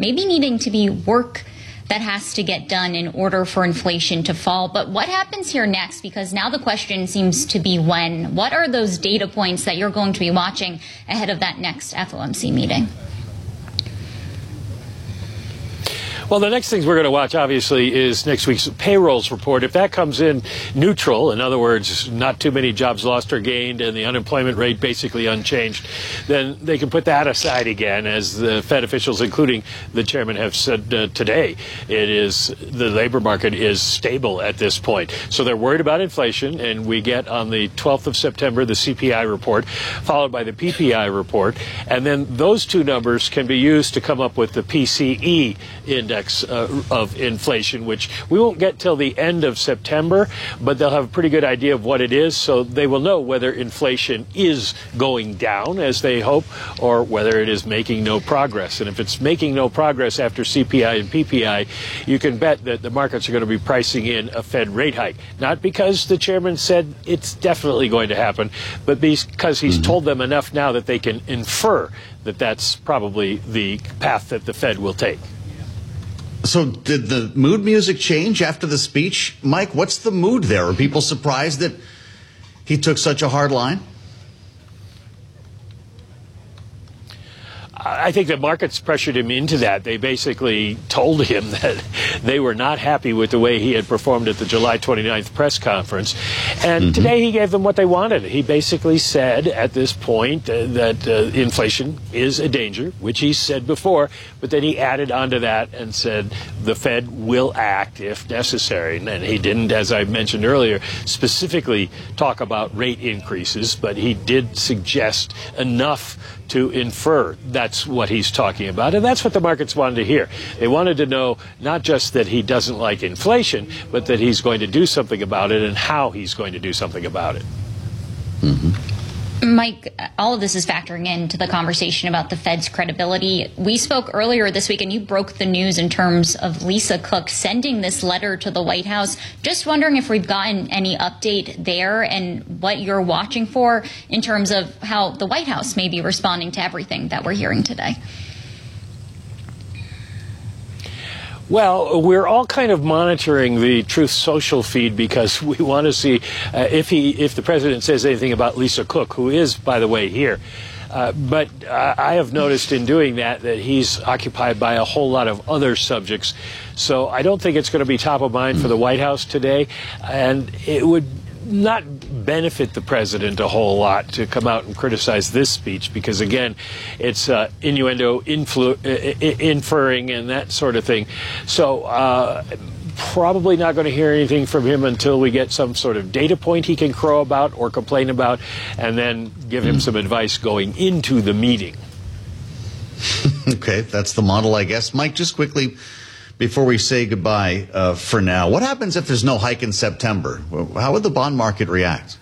maybe needing to be work that has to get done in order for inflation to fall. But what happens here next? Because now the question seems to be when. What are those data points that you're going to be watching ahead of that next FOMC meeting? Well, the next things we're going to watch, obviously, is next week's payrolls report. If that comes in neutral, in other words, not too many jobs lost or gained and the unemployment rate basically unchanged, then they can put that aside again, as the Fed officials, including the chairman, have said today. The labor market is stable at this point. So they're worried about inflation, and we get on the 12th of September the CPI report, followed by the PPI report, and then those two numbers can be used to come up with the PCE index of inflation, which we won't get till the end of September, but they'll have a pretty good idea of what it is, so they will know whether inflation is going down, as they hope, or whether it is making no progress. And if it's making no progress after CPI and PPI, you can bet that the markets are going to be pricing in a Fed rate hike. Not because the chairman said it's definitely going to happen, but because he's told them enough now that they can infer that that's probably the path that the Fed will take. So did the mood music change after the speech? Mike, what's the mood there? Are people surprised that he took such a hard line? I think the markets pressured him into that. They basically told him that they were not happy with the way he had performed at the July 29th press conference. And today he gave them what they wanted. He basically said at this point that inflation is a danger, which he said before, but then he added onto that and said the Fed will act if necessary. And he didn't, as I mentioned earlier, specifically talk about rate increases, but he did suggest enough to infer that's what he's talking about. And that's what the markets wanted to hear. They wanted to know not just that he doesn't like inflation, but that he's going to do something about it and how he's going to do something about it. Mike, all of this is factoring into the conversation about the Fed's credibility. We spoke earlier this week, and you broke the news in terms of Lisa Cook sending this letter to the White House. Just wondering if we've gotten any update there and what you're watching for in terms of how the White House may be responding to everything that we're hearing today. Well, we're all kind of monitoring the Truth Social feed because we want to see if the president says anything about Lisa Cook, who is, by the way, here. But I have noticed in doing that he's occupied by a whole lot of other subjects. So I don't think it's going to be top of mind for the White House today. And it would not benefit the president a whole lot to come out and criticize this speech because, again, it's innuendo, inferring, and that sort of thing. So probably not going to hear anything from him until we get some sort of data point he can crow about or complain about, and then give him some advice going into the meeting. Okay, that's the model, I guess. Mike, just quickly, before we say goodbye for now, what happens if there's no hike in September? How would the bond market react?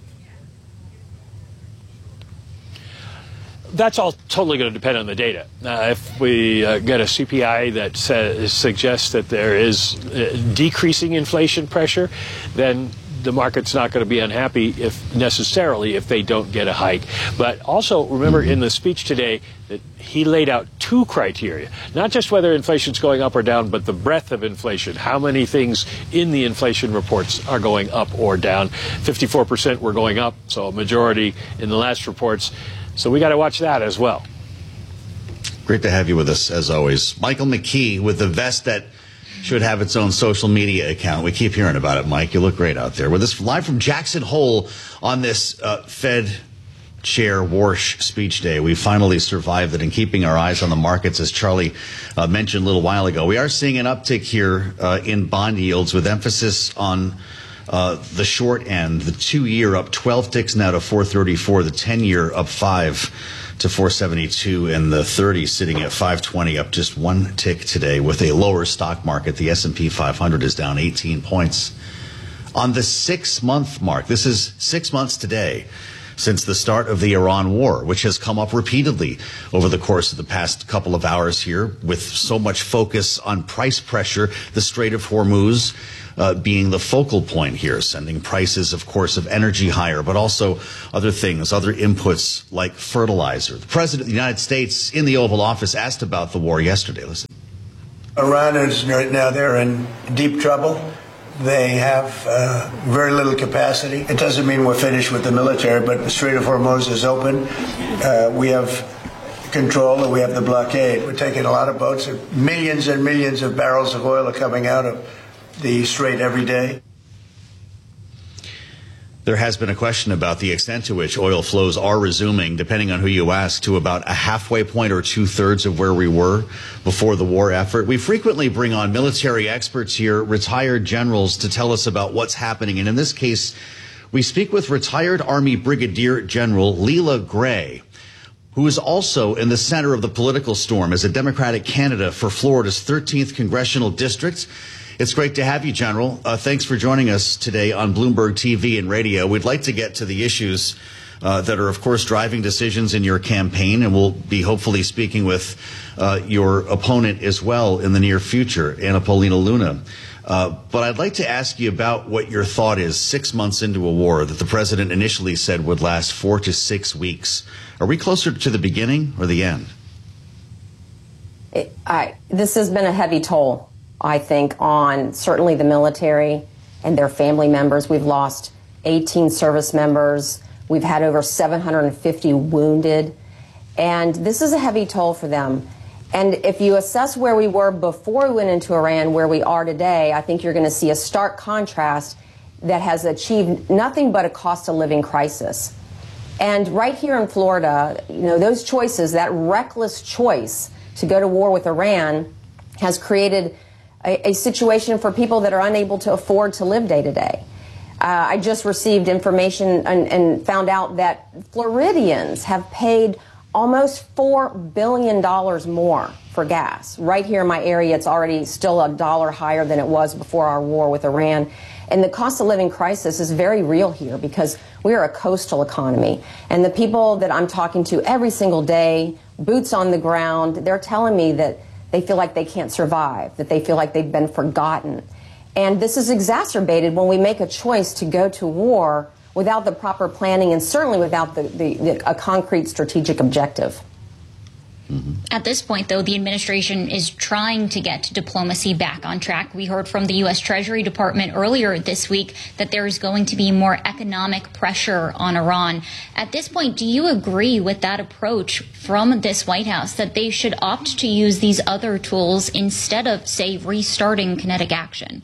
That's all totally going to depend on the data. If we get a CPI that suggests that there is decreasing inflation pressure, then the market's not going to be unhappy if they don't get a hike. But also remember in the speech today that he laid out two criteria, not just whether inflation's going up or down, but the breadth of inflation. How many things in the inflation reports are going up or down? 54% were going up, so a majority in the last reports. So we got to watch that as well. Great to have you with us, as always. Michael McKee with the vest that should have its own social media account. We keep hearing about it, Mike. You look great out there. With us live from Jackson Hole on this Fed Chair Warsh speech day. We finally survived it, and keeping our eyes on the markets, as Charlie mentioned a little while ago. We are seeing an uptick here in bond yields with emphasis on the short end. The 2-year up 12 ticks now to 434. The 10-year up 5 to 472, and the 30 sitting at 520, up just 1 tick today with a lower stock market. The S&P 500 is down 18 points. On the 6-month mark, this is 6 months today since the start of the Iran war, which has come up repeatedly over the course of the past couple of hours here, with so much focus on price pressure, the Strait of Hormuz being the focal point here, sending prices, of course, of energy higher, but also other things, other inputs like fertilizer. The President of the United States in the Oval Office asked about the war yesterday. Listen. Iran is right now, they're in deep trouble. They have very little capacity. It doesn't mean we're finished with the military, but the Strait of Hormuz is open. We have control and we have the blockade. We're taking a lot of boats. Millions and millions of barrels of oil are coming out of the strait every day. There has been a question about the extent to which oil flows are resuming, depending on who you ask, to about a halfway point or 2/3 of where we were before the war effort. We frequently bring on military experts here, retired generals, to tell us about what's happening. And in this case, we speak with retired Army Brigadier General Leila Gray, who is also in the center of the political storm as a Democratic candidate for Florida's 13th congressional district. It's great to have you, General. Thanks for joining us today on Bloomberg TV and radio. We'd like to get to the issues that are, of course, driving decisions in your campaign, and we'll be hopefully speaking with your opponent as well in the near future, Anna Paulina Luna. But I'd like to ask you about what your thought is 6 months into a war that the president initially said would last 4 to 6 weeks. Are we closer to the beginning or the end? This has been a heavy toll, I think, on certainly the military and their family members. We've lost 18 service members. We've had over 750 wounded. And this is a heavy toll for them. And if you assess where we were before we went into Iran, where we are today, I think you're going to see a stark contrast that has achieved nothing but a cost of living crisis. And right here in Florida, you know, those choices, that reckless choice to go to war with Iran has created a situation for people that are unable to afford to live day to day. I just received information and found out that Floridians have paid almost $4 billion more for gas. Right here in my area, it's already still $1 higher than it was before our war with Iran. And the cost of living crisis is very real here because we are a coastal economy. And the people that I'm talking to every single day, boots on the ground, they're telling me that they feel like they can't survive, that they feel like they've been forgotten. And this is exacerbated when we make a choice to go to war without the proper planning and certainly without a concrete strategic objective. At this point, though, the administration is trying to get diplomacy back on track. We heard from the U.S. Treasury Department earlier this week that there is going to be more economic pressure on Iran. At this point, do you agree with that approach from this White House, that they should opt to use these other tools instead of, say, restarting kinetic action?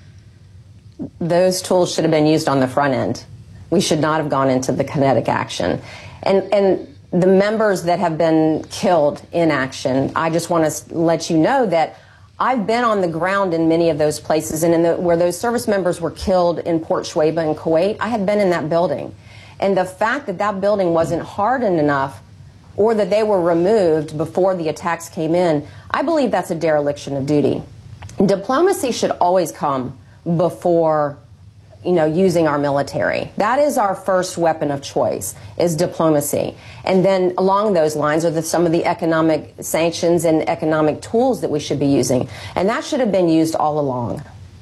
Those tools should have been used on the front end. We should not have gone into the kinetic action. And the members that have been killed in action, I just want to let you know that I've been on the ground in many of those places, and where those service members were killed in Port Shuaibah in Kuwait, I had been in that building. And the fact that that building wasn't hardened enough or that they were removed before the attacks came in, I believe that's a dereliction of duty. Diplomacy should always come before using our military. That is our first weapon of choice, is diplomacy. And then along those lines are some of the economic sanctions and economic tools that we should be using. And that should have been used all along.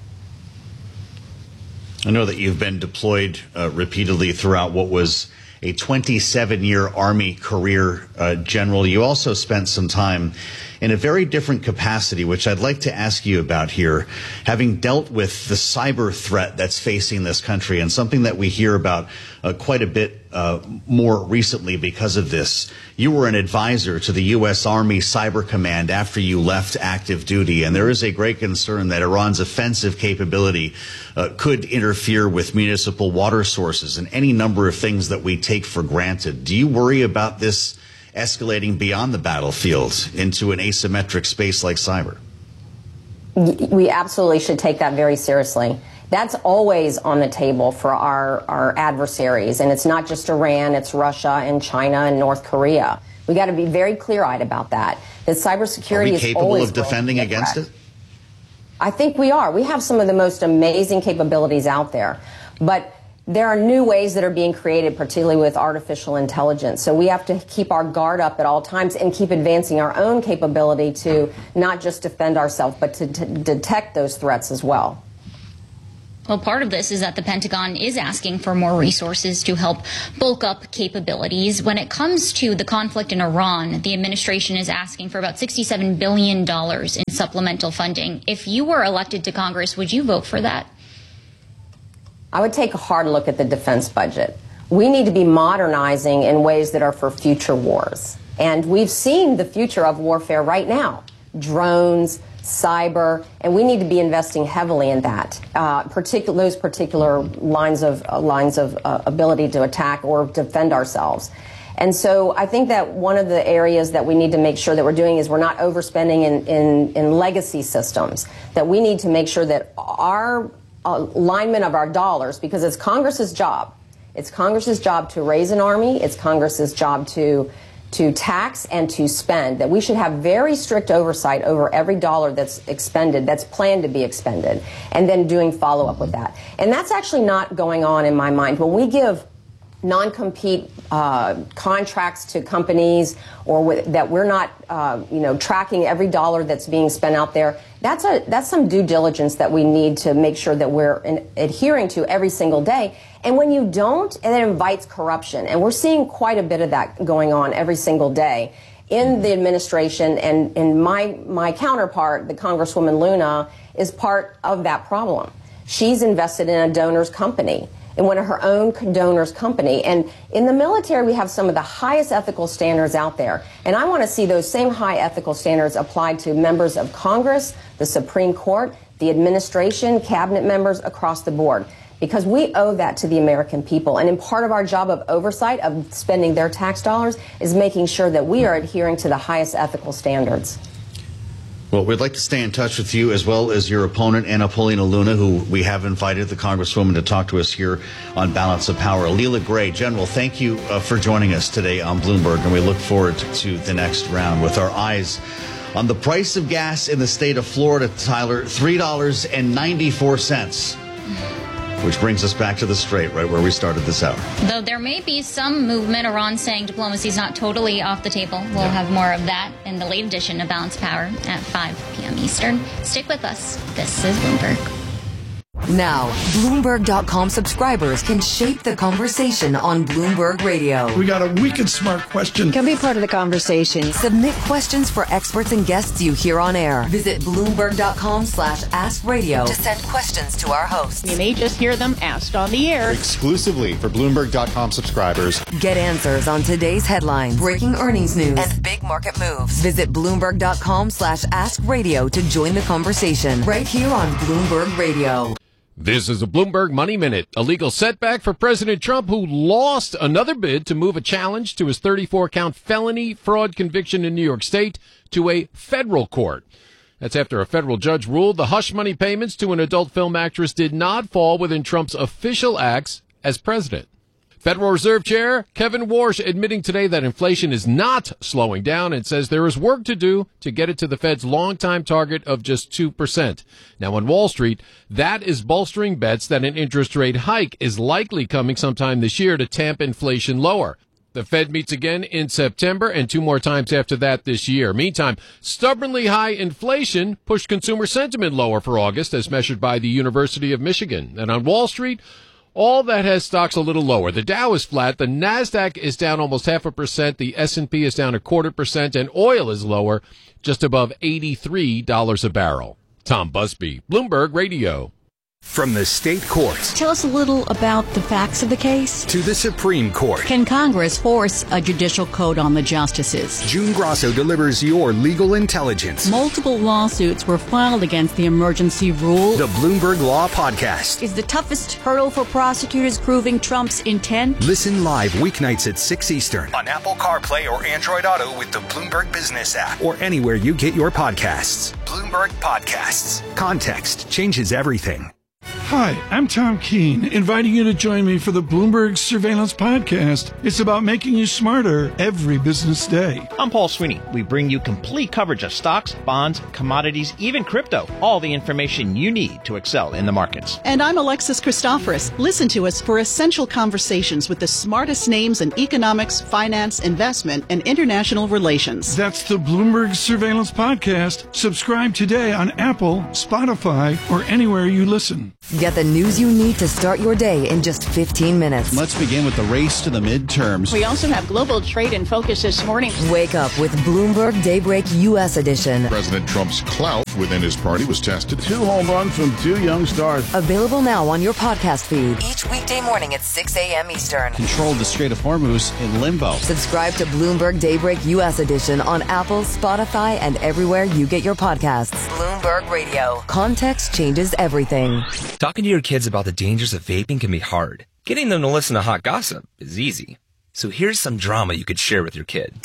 I know that you've been deployed repeatedly throughout what was a 27-year Army career, General. You also spent some time in a very different capacity, which I'd like to ask you about here, having dealt with the cyber threat that's facing this country, and something that we hear about quite a bit more recently because of this. You were an advisor to the U.S. Army Cyber Command after you left active duty, and there is a great concern that Iran's offensive capability could interfere with municipal water sources and any number of things that we take for granted. Do you worry about this escalating beyond the battlefield into an asymmetric space like cyber? We absolutely should take that very seriously. That's always on the table for our adversaries. And it's not just Iran, it's Russia and China and North Korea. We got to be very clear-eyed about that. That cybersecurity is always capable of defending against it? I think we are. We have some of the most amazing capabilities out there. But there are new ways that are being created, particularly with artificial intelligence. So we have to keep our guard up at all times and keep advancing our own capability to not just defend ourselves, but to detect those threats as well. Well, part of this is that the Pentagon is asking for more resources to help bulk up capabilities. When it comes to the conflict in Iran, the administration is asking for about $67 billion in supplemental funding. If you were elected to Congress, would you vote for that? I would take a hard look at the defense budget. We need to be modernizing in ways that are for future wars. And we've seen the future of warfare right now. Drones, cyber, and we need to be investing heavily in that. Those particular lines of ability to attack or defend ourselves. And so I think that one of the areas that we need to make sure that we're doing is we're not overspending in legacy systems, that we need to make sure that our alignment of our dollars, because it's Congress's job. It's Congress's job to raise an army. It's Congress's job to tax and to spend, that we should have very strict oversight over every dollar that's expended, that's planned to be expended, and then doing follow-up with that. And that's actually not going on in my mind. When we give non-compete contracts to companies, or that we're not, tracking every dollar that's being spent out there, that's some due diligence that we need to make sure that we're adhering to every single day. And when you don't, and it invites corruption. And we're seeing quite a bit of that going on every single day in the administration. And my counterpart, the Congresswoman Luna, is part of that problem. She's invested in a donor's company, in one of her own donors' company. And in the military, we have some of the highest ethical standards out there. And I want to see those same high ethical standards applied to members of Congress, the Supreme Court, the administration, cabinet members across the board. Because we owe that to the American people. And in part of our job of oversight of spending their tax dollars is making sure that we are adhering to the highest ethical standards. Well, we'd like to stay in touch with you as well as your opponent, Anna Paulina Luna, who we have invited, the Congresswoman, to talk to us here on Balance of Power. Leila Gray, General, thank you for joining us today on Bloomberg, and we look forward to the next round with our eyes on the price of gas in the state of Florida, Tyler, $3.94. Which brings us back to the straight, right where we started this hour. Though there may be some movement, Iran saying diplomacy is not totally off the table. We'll have more of that in the late edition of Balance Power at 5 p.m. Eastern. Stick with us. This is Bloomberg. Now, Bloomberg.com subscribers can shape the conversation on Bloomberg Radio. We got a wicked smart question. Can be part of the conversation. Submit questions for experts and guests you hear on air. Visit Bloomberg.com/AskRadio to send questions to our hosts. You may just hear them asked on the air. Exclusively for Bloomberg.com subscribers. Get answers on today's headlines, breaking earnings news, and big market moves. Visit Bloomberg.com/AskRadio to join the conversation right here on Bloomberg Radio. This is a Bloomberg Money Minute. A legal setback for President Trump, who lost another bid to move a challenge to his 34-count felony fraud conviction in New York State to a federal court. That's after a federal judge ruled the hush money payments to an adult film actress did not fall within Trump's official acts as president. Federal Reserve Chair Kevin Warsh admitting today that inflation is not slowing down and says there is work to do to get it to the Fed's longtime target of just 2%. Now, on Wall Street, that is bolstering bets that an interest rate hike is likely coming sometime this year to tamp inflation lower. The Fed meets again in September and 2 more times after that this year. Meantime, stubbornly high inflation pushed consumer sentiment lower for August as measured by the University of Michigan. And on Wall Street, all that has stocks a little lower. The Dow is flat. The Nasdaq is down almost 0.5%. The S&P is down 0.25%, and oil is lower, just above $83 a barrel. Tom Busby, Bloomberg Radio. From the state courts. Tell us a little about the facts of the case. To the Supreme Court. Can Congress force a judicial code on the justices? June Grosso delivers your legal intelligence. Multiple lawsuits were filed against the emergency rule. The Bloomberg Law Podcast. Is the toughest hurdle for prosecutors proving Trump's intent? Listen live weeknights at 6 Eastern on Apple CarPlay or Android Auto with the Bloomberg Business app or anywhere you get your podcasts. Bloomberg Podcasts. Context changes everything. Hi, I'm Tom Keene, inviting you to join me for the Bloomberg Surveillance Podcast. It's about making you smarter every business day. I'm Paul Sweeney. We bring you complete coverage of stocks, bonds, commodities, even crypto. All the information you need to excel in the markets. And I'm Alexis Christoforous. Listen to us for essential conversations with the smartest names in economics, finance, investment, and international relations. That's the Bloomberg Surveillance Podcast. Subscribe today on Apple, Spotify, or anywhere you listen. Get the news you need to start your day in just 15 minutes. Let's begin with the race to the midterms. We also have global trade in focus this morning. Wake up with Bloomberg Daybreak U.S. edition. President Trump's clout within his party was tested. 2 home runs from 2 young stars. Available now on your podcast feed. Each weekday morning at 6 a.m. Eastern. Controlled the Strait of Hormuz in limbo. Subscribe to Bloomberg Daybreak U.S. edition on Apple, Spotify, and everywhere you get your podcasts. Bloomberg Radio. Context changes everything. Talking to your kids about the dangers of vaping can be hard. Getting them to listen to hot gossip is easy. So here's some drama you could share with your kid.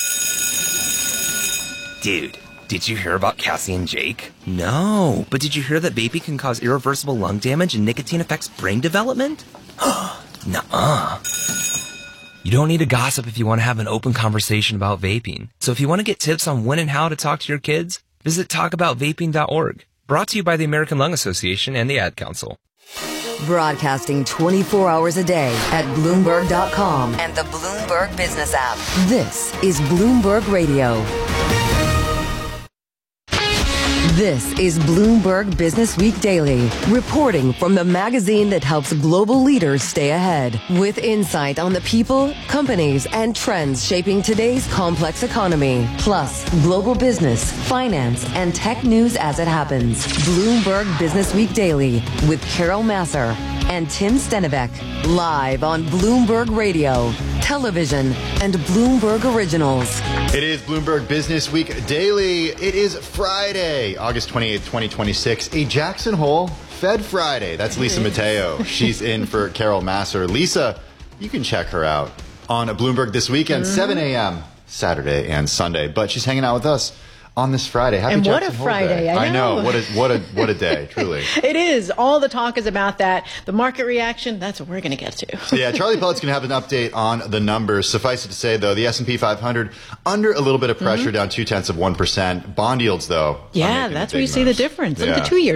Dude, did you hear about Cassie and Jake? No, but did you hear that vaping can cause irreversible lung damage and nicotine affects brain development? Nuh-uh. You don't need to gossip if you want to have an open conversation about vaping. So if you want to get tips on when and how to talk to your kids, visit talkaboutvaping.org. Brought to you by the American Lung Association and the Ad Council. Broadcasting 24 hours a day at Bloomberg.com and the Bloomberg Business app. This is Bloomberg Radio. This is Bloomberg Business Week Daily, reporting from the magazine that helps global leaders stay ahead, with insight on the people, companies, and trends shaping today's complex economy, plus global business, finance, and tech news as it happens. Bloomberg Business Week Daily with Carol Masser and Tim Stenivek, live on Bloomberg Radio, television, and Bloomberg Originals. It is Bloomberg Business Week Daily. It is Friday, August 28th, 2026, a Jackson Hole Fed Friday. That's Lisa Mateo. She's in for Carol Masser. Lisa, you can check her out on Bloomberg this weekend, 7 a.m. Saturday and Sunday. But she's hanging out with us on this Friday. Happy and Jackson what a Friday! Hole Day. I know. What a day, truly. It is. All the talk is about that. The market reaction, that's what we're going to get to. Yeah, Charlie Pellet's going to have an update on the numbers. Suffice it to say, though, the S&P 500 under a little bit of pressure, down 0.2%. Bond yields, though. Yeah, that's where you see the difference. Look at the 2-year,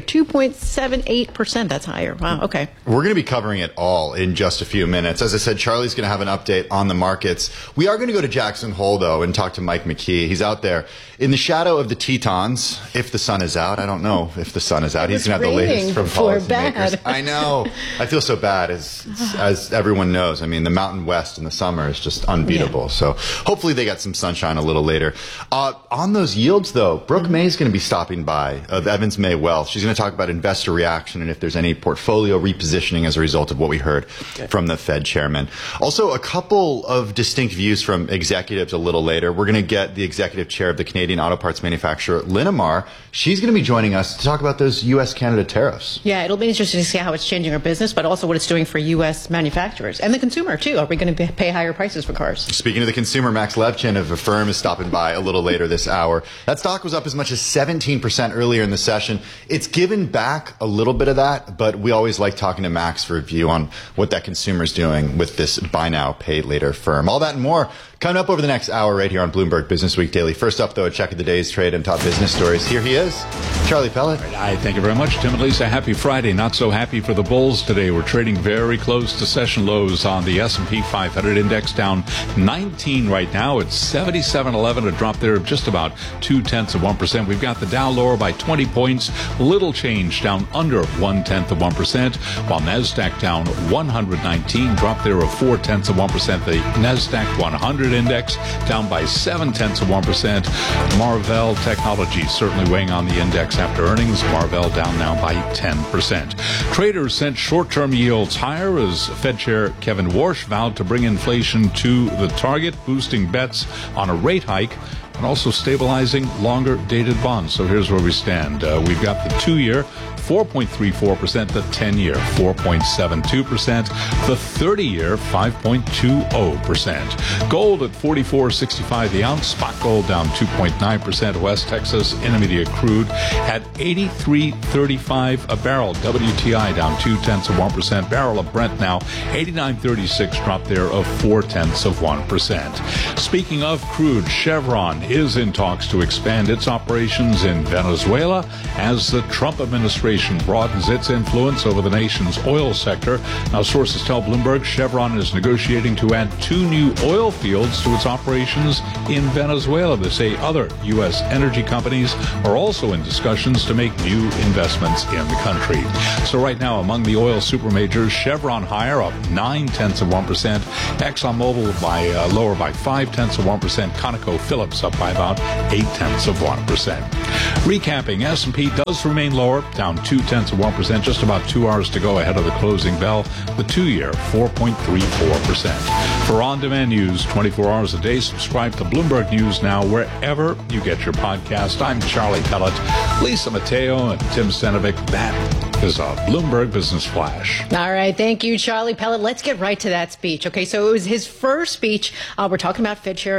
2.78%. That's higher. Wow, okay. We're going to be covering it all in just a few minutes. As I said, Charlie's going to have an update on the markets. We are going to go to Jackson Hole, though, and talk to Mike McKee. He's out there in the shadow of the Tetons, if the sun is out. I don't know if the sun is out. He's going to have the latest from policymakers. I know. I feel so bad, as everyone knows. I mean, the Mountain West in the summer is just unbeatable. Yeah. So hopefully they got some sunshine a little later. On those yields, though, Brooke May is going to be stopping by of Evans May Wealth. She's going to talk about investor reaction and if there's any portfolio repositioning as a result of what we heard from the Fed chairman. Also, a couple of distinct views from executives a little later. We're going to get the executive chair of the Canadian auto parts manufacturer, Linamar. She's going to be joining us to talk about those U.S.-Canada tariffs. Yeah, it'll be interesting to see how it's changing our business, but also what it's doing for U.S. manufacturers and the consumer, too. Are we going to pay higher prices for cars? Speaking of the consumer, Max Levchin of Affirm is stopping by a little later this hour. That stock was up as much as 17% earlier in the session. It's given back a little bit of that, but we always like talking to Max for a view on what that consumer's doing with this buy now, pay later firm. All that and more coming up over the next hour right here on Bloomberg Business Week Daily. First up, though, a check of the day's trade and top business stories. Here he is, Charlie Pellet. I thank you very much, Tim and Lisa. Happy Friday. Not so happy for the bulls today. We're trading very close to session lows on the S&P 500 index, down 19 right now. It's 77.11, a drop there of just about 0.2%. We've got the Dow lower by 20 points. Little change, down under 0.1%, while NASDAQ down 119, drop there of 0.4%. The NASDAQ 100 index down by 0.7%. Marvell Technologies certainly weighing on the index after earnings. Marvell down now by 10%. Traders sent short-term yields higher as Fed Chair Kevin Warsh vowed to bring inflation to the target, boosting bets on a rate hike and also stabilizing longer-dated bonds. So here's where we stand. We've got the 2-year 4.34%, the 10-year 4.72%, the 30-year 5.20%. Gold at $44.65 the ounce, spot gold down 2.9%. West Texas Intermediate crude at $83.35 a barrel. WTI down 0.2%. Barrel of Brent now $89.36, drop there of 0.4%. Speaking of crude, Chevron is in talks to expand its operations in Venezuela as the Trump administration broadens its influence over the nation's oil sector. Now, sources tell Bloomberg Chevron is negotiating to add 2 new oil fields to its operations in Venezuela. They say other U.S. energy companies are also in discussions to make new investments in the country. So right now, among the oil supermajors, Chevron higher, up 0.9%. ExxonMobil lower by 0.5%. ConocoPhillips up by about 0.8%. Recapping, S&P does remain lower, down 0.2%, just about 2 hours to go ahead of the closing bell. The 2-year, 4.34%. For on-demand news, 24 hours a day, subscribe to Bloomberg News Now wherever you get your podcast. I'm Charlie Pellet, Lisa Mateo, and Tim Stenovic. That is a Bloomberg Business Flash. All right. Thank you, Charlie Pellet. Let's get right to that speech. Okay, so it was his first speech. We're talking about Fed Chair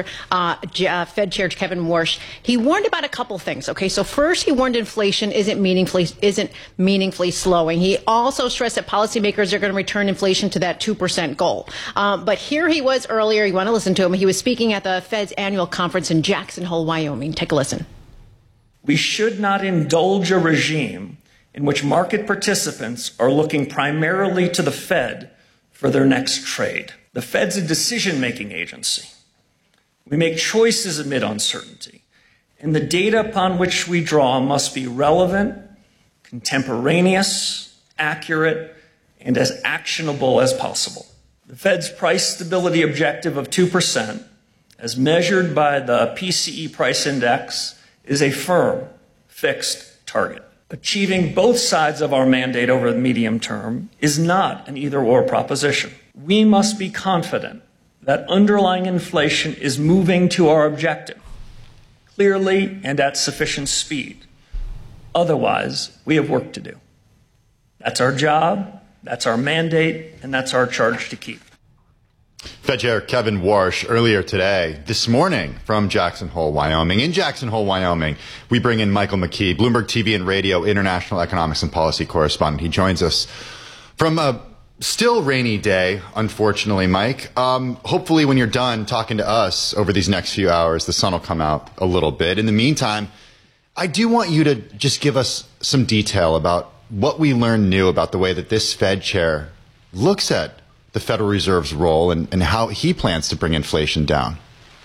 Kevin Warsh. He warned about a couple things. Okay, so first he warned inflation isn't meaningfully slowing. He also stressed that policymakers are going to return inflation to that 2% goal. But here he was earlier. You want to listen to him. He was speaking at the Fed's annual conference in Jackson Hole, Wyoming. Take a listen. We should not indulge a regime in which market participants are looking primarily to the Fed for their next trade. The Fed's a decision-making agency. We make choices amid uncertainty, and the data upon which we draw must be relevant, contemporaneous, accurate, and as actionable as possible. The Fed's price stability objective of 2%, as measured by the PCE price index, is a firm, fixed target. Achieving both sides of our mandate over the medium term is not an either-or proposition. We must be confident that underlying inflation is moving to our objective, clearly and at sufficient speed. Otherwise, we have work to do. That's our job, that's our mandate, and that's our charge to keep. Fed Chair Kevin Warsh earlier today, this morning from Jackson Hole, Wyoming. In Jackson Hole, Wyoming, we bring in Michael McKee, Bloomberg TV and Radio international economics and policy correspondent. He joins us from a still rainy day, unfortunately, Mike. Hopefully when you're done talking to us over these next few hours, the sun will come out a little bit. In the meantime, I do want you to just give us some detail about what we learned new about the way that this Fed chair looks at the Federal Reserve's role and how he plans to bring inflation down.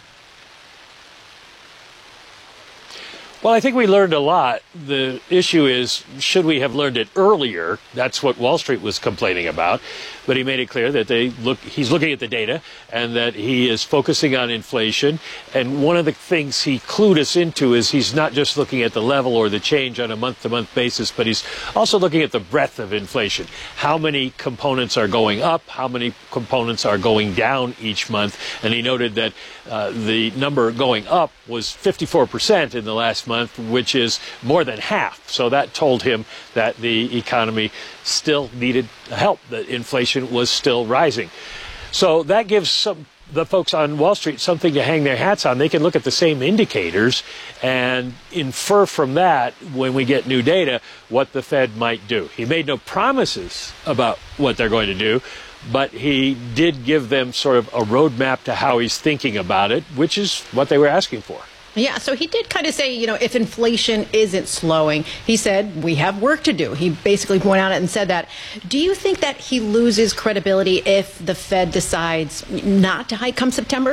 Well, I think we learned a lot. The issue is, should we have learned it earlier? That's what Wall Street was complaining about. But he made it clear that he's looking at the data and that he is focusing on inflation. And one of the things he clued us into is he's not just looking at the level or the change on a month-to-month basis, but he's also looking at the breadth of inflation. How many components are going up? How many components are going down each month? And he noted that the number going up was 54% in the last month, which is more than half. So that told him that the economy still needed help, that inflation was still rising. So that gives the folks on Wall Street something to hang their hats on. They can look at the same indicators and infer from that, when we get new data, what the Fed might do. He made no promises about what they're going to do, but he did give them sort of a roadmap to how he's thinking about it, which is what they were asking for. Yeah, so he did kind of say, if inflation isn't slowing, he said, we have work to do. He basically went out and said that. Do you think that he loses credibility if the Fed decides not to hike come September?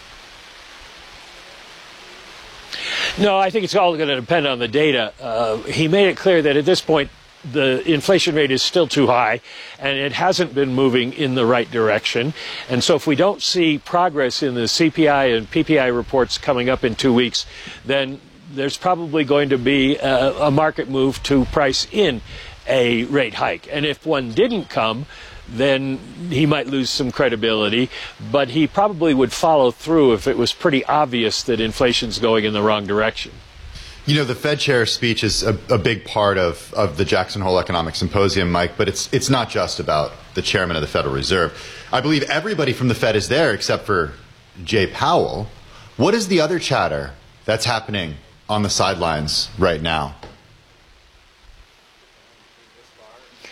No, I think it's all going to depend on the data. He made it clear that at this point, the inflation rate is still too high, and it hasn't been moving in the right direction. And so if we don't see progress in the CPI and PPI reports coming up in 2 weeks, then there's probably going to be a market move to price in a rate hike. And if one didn't come, then he might lose some credibility, but he probably would follow through if it was pretty obvious that inflation's going in the wrong direction. The Fed chair's speech is a big part of the Jackson Hole Economic Symposium, Mike, but it's not just about the chairman of the Federal Reserve. I believe everybody from the Fed is there except for Jay Powell. What is the other chatter that's happening on the sidelines right now?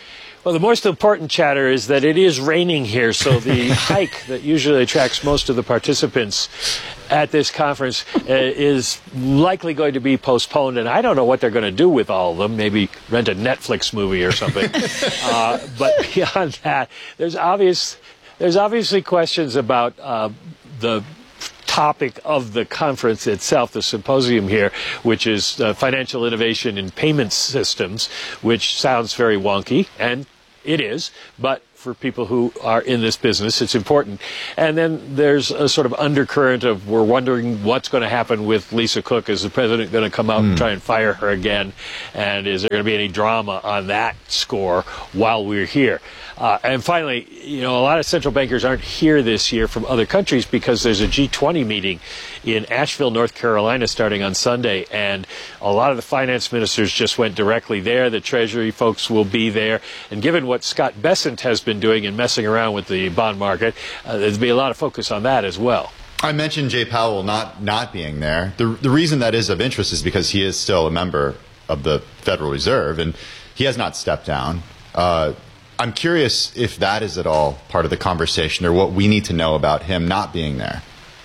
Well, the most important chatter is that it is raining here, so the hike that usually attracts most of the participants at this conference is likely going to be postponed, and I don't know what they're going to do with all of them. Maybe rent a Netflix movie or something. But beyond that, there's obviously questions about the topic of the conference itself, the symposium here, which is financial innovation in payment systems, which sounds very wonky, and it is, but for people who are in this business, it's important. And then there's a sort of undercurrent of we're wondering what's going to happen with Lisa Cook. Is the president going to come out and try and fire her again? And is there going to be any drama on that score while we're here? And finally, a lot of central bankers aren't here this year from other countries because there's a G20 meeting in Asheville, North Carolina, starting on Sunday. And a lot of the finance ministers just went directly there. The Treasury folks will be there. And given what Scott Bessent has been doing and messing around with the bond market, there'll be a lot of focus on that as well. I mentioned Jay Powell not being there. The reason that is of interest is because he is still a member of the Federal Reserve, and he has not stepped down. I'm curious if that is at all part of the conversation or what we need to know about him not being there.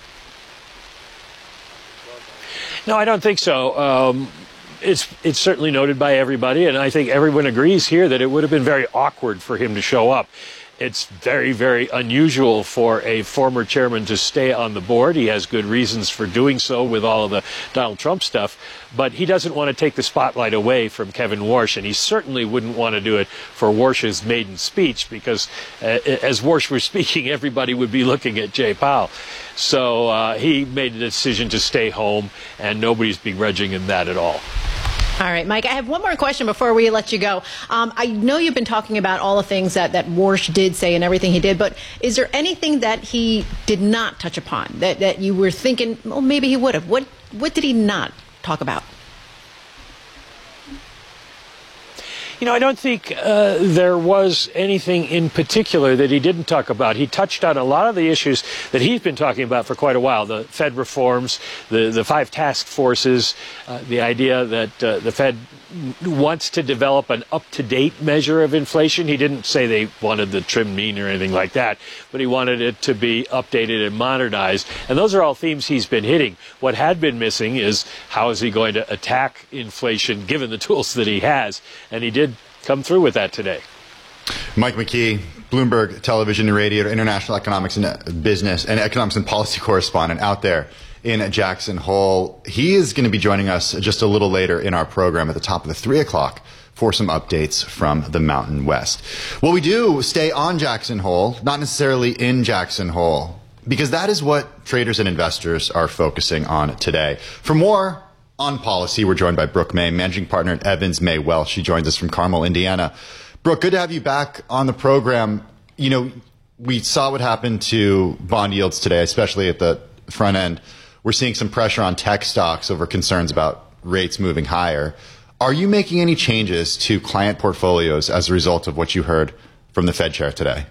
No, I don't think so. It's certainly noted by everybody, and I think everyone agrees here that it would have been very awkward for him to show up. It's very, very unusual for a former chairman to stay on the board. He has good reasons for doing so with all of the Donald Trump stuff, but he doesn't want to take the spotlight away from Kevin Warsh, and he certainly wouldn't want to do it for Warsh's maiden speech because as Warsh was speaking, everybody would be looking at Jay Powell. So he made the decision to stay home, and nobody's begrudging him that at all. All right, Mike, I have one more question before we let you go. I know you've been talking about all the things that Warsh did say and everything he did, but is there anything that he did not touch upon that you were thinking, well, maybe he would have? What did he not talk about? I don't think there was anything in particular that he didn't talk about. He touched on a lot of the issues that he's been talking about for quite a while, the Fed reforms, the 5 task forces, the idea that the Fed wants to develop an up-to-date measure of inflation. He didn't say they wanted the trim mean or anything like that, but he wanted it to be updated and modernized. And those are all themes he's been hitting. What had been missing is how is he going to attack inflation given the tools that he has, and he did come through with that today. Mike McKee, Bloomberg Television and Radio, International Economics and Business and Economics and Policy Correspondent out there in Jackson Hole. He is going to be joining us just a little later in our program at the top of the 3 o'clock for some updates from the Mountain West. Well, we do stay on Jackson Hole, not necessarily in Jackson Hole, because that is what traders and investors are focusing on today. For more on policy, we're joined by Brooke May, managing partner at Evans May Wealth. She joins us from Carmel, Indiana. Brooke, good to have you back on the program. We saw what happened to bond yields today, especially at the front end. We're seeing some pressure on tech stocks over concerns about rates moving higher. Are you making any changes to client portfolios as a result of what you heard from the Fed chair today?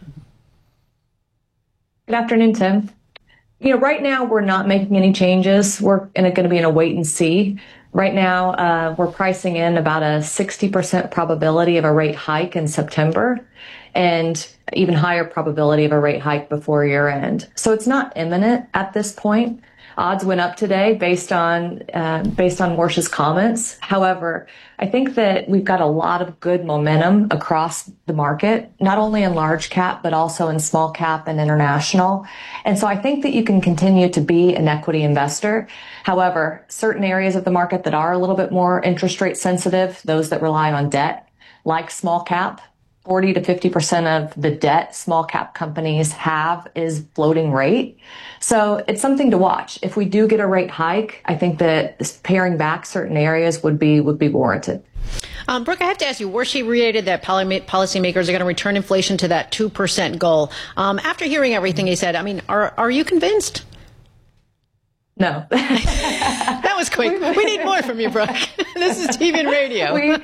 Good afternoon, Tim. Right now we're not making any changes. We're going to be in a wait and see. Right now, we're pricing in about a 60% probability of a rate hike in September and even higher probability of a rate hike before year end. So it's not imminent at this point. Odds went up today based on Warsh's comments. However, I think that we've got a lot of good momentum across the market, not only in large cap, but also in small cap and international. And so I think that you can continue to be an equity investor. However, certain areas of the market that are a little bit more interest rate sensitive, those that rely on debt, like small cap, 40 to 50% of the debt small cap companies have is floating rate. So it's something to watch. If we do get a rate hike, I think that paring back certain areas would be warranted. Brooke, I have to ask you, Warsh reiterated that policymakers are going to return inflation to that 2% goal. After hearing everything he said, are you convinced? No. That was quick. We need more from you, Brooke. This is TV and radio.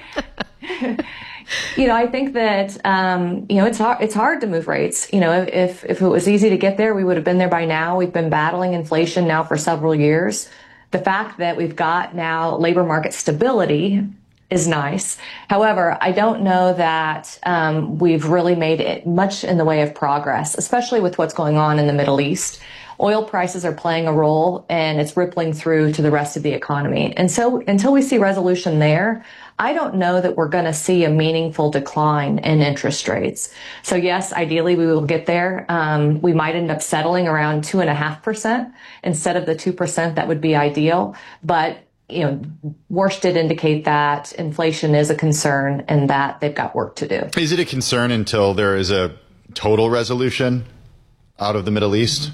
I think that, it's hard to move rates. If it was easy to get there, we would have been there by now. We've been battling inflation now for several years. The fact that we've got now labor market stability is nice. However, I don't know that we've really made it much in the way of progress, especially with what's going on in the Middle East. Oil prices are playing a role, and it's rippling through to the rest of the economy. And so until we see resolution there, I don't know that we're going to see a meaningful decline in interest rates. So yes, ideally we will get there. We might end up settling around 2.5% instead of the 2% that would be ideal. But Warsh did indicate that inflation is a concern and that they've got work to do. Is it a concern until there is a total resolution out of the Middle East?